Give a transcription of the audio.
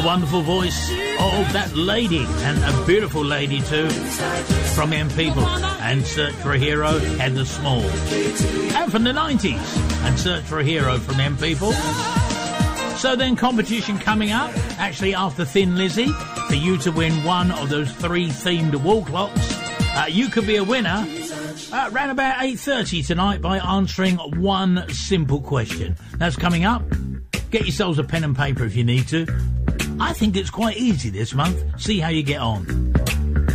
the wonderful voice of that lady, and a beautiful lady too, from M People, and Search for a Hero, Heather Small. And from the 90s, and Search for a Hero from M People. So then, competition coming up, actually after Thin Lizzy, for you to win one of those 3 themed wall clocks. You could be a winner around about 8:30 tonight by answering one simple question. That's coming up. Get yourselves a pen and paper if you need to. I think it's quite easy this month. See how you get on.